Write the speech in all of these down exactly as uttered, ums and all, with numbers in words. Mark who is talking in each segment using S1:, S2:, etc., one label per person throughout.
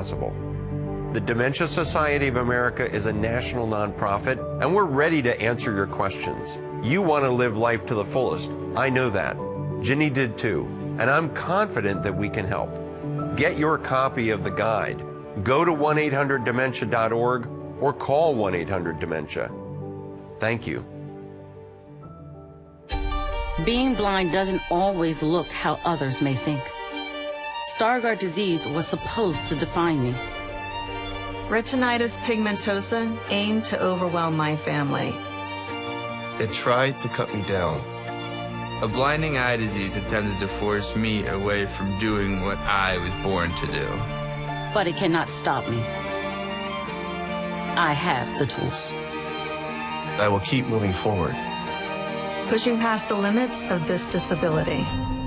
S1: possible. The Dementia Society of America is a national nonprofit, and we're ready to answer your questions. You want to live life to the fullest. I know that. Ginny did too, and I'm confident that we can help. Get your copy of the guide. Go to one eight hundred dementia dot org or call one eight hundred dementia. Thank you.
S2: Being blind doesn't always look how others may think. Stargardt disease was supposed to define me.
S3: Retinitis pigmentosa aimed to overwhelm my family.
S4: It tried to cut me down.
S5: A blinding eye disease attempted to force me away from doing what I was born to do.
S2: But it cannot stop me. I have the tools.
S4: I will keep moving forward.
S3: Pushing past the limits of this disability.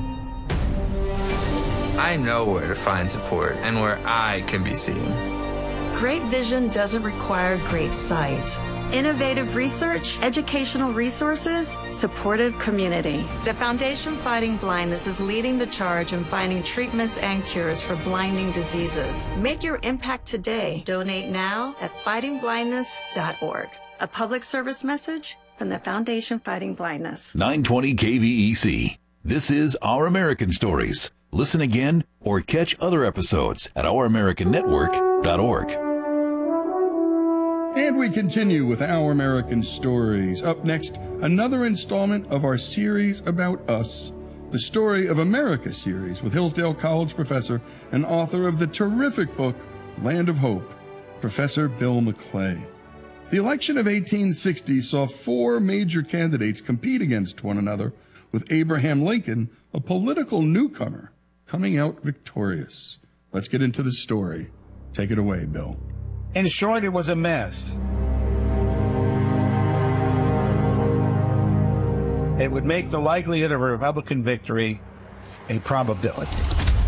S5: I know where to find support and where I can be seen.
S3: Great vision doesn't require great sight. Innovative research, educational resources, supportive community. The Foundation Fighting Blindness is leading the charge in finding treatments and cures for blinding diseases. Make your impact today. Donate now at fighting blindness dot org. A public service message from the Foundation Fighting Blindness.
S6: nine twenty K V E C. This is Our American Stories. Listen again or catch other episodes at our american network dot org.
S7: And we continue with Our American Stories. Up next, another installment of our series about us, the Story of America series with Hillsdale College professor and author of the terrific book, Land of Hope, Professor Bill McClay. The election of eighteen sixty saw four major candidates compete against one another, with Abraham Lincoln, a political newcomer, coming out victorious. Let's get into the story. Take it away, Bill.
S8: In short, it was a mess. It would make the likelihood of a Republican victory a probability.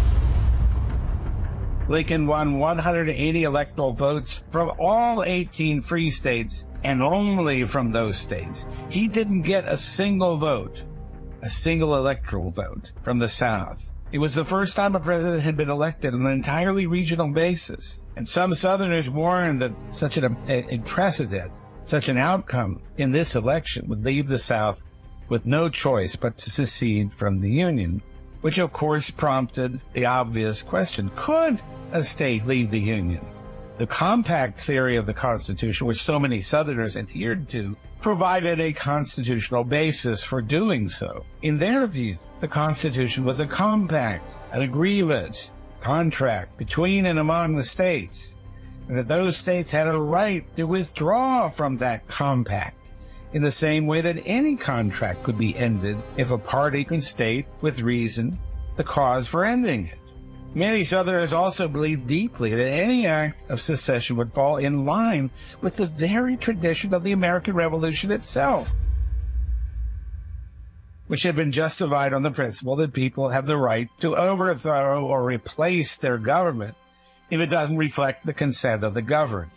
S8: Lincoln won one hundred eighty electoral votes from all eighteen free states, and only from those states. He didn't get a single vote, a single electoral vote from the South. It was the first time a president had been elected on an entirely regional basis. And some Southerners warned that such an, a, a precedent, such an outcome in this election would leave the South with no choice but to secede from the Union, which of course prompted the obvious question, could a state leave the Union? The compact theory of the Constitution, which so many Southerners adhered to, provided a constitutional basis for doing so. In their view, the Constitution was a compact, an agreement, contract between and among the states, and that those states had a right to withdraw from that compact in the same way that any contract could be ended if a party could state with reason the cause for ending it. Many Southerners also believed deeply that any act of secession would fall in line with the very tradition of the American Revolution itself, which had been justified on the principle that people have the right to overthrow or replace their government if it doesn't reflect the consent of the governed.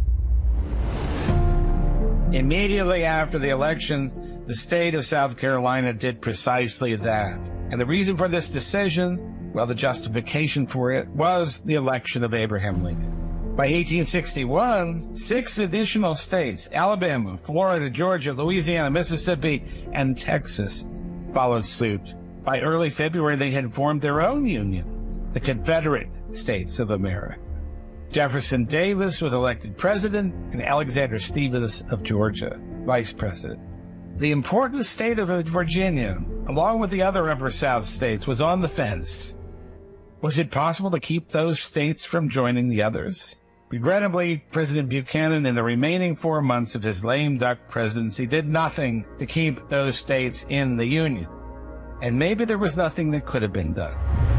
S8: Immediately after the election, the state of South Carolina did precisely that. And the reason for this decision, well, the justification for it was the election of Abraham Lincoln. By eighteen sixty-one, six additional states, Alabama, Florida, Georgia, Louisiana, Mississippi, and Texas, followed suit. By early February, they had formed their own union, the Confederate States of America. Jefferson Davis was elected president, and Alexander Stephens of Georgia, vice president. The important state of Virginia, along with the other Upper South states, was on the fence. Was it possible to keep those states from joining the others? Regrettably, President Buchanan, in the remaining four months of his lame duck presidency, did nothing to keep those states in the Union. And maybe there was nothing that could have been done.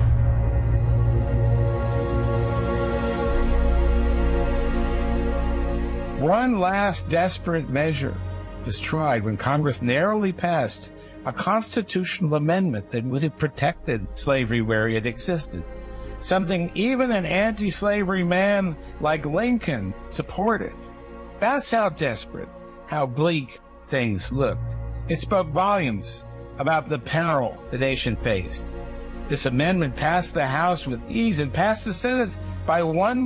S8: One last desperate measure was tried when Congress narrowly passed a constitutional amendment that would have protected slavery where it existed. Something even an anti-slavery man like Lincoln supported. That's how desperate, how bleak things looked. It spoke volumes about the peril the nation faced. This amendment passed the House with ease and passed the Senate by one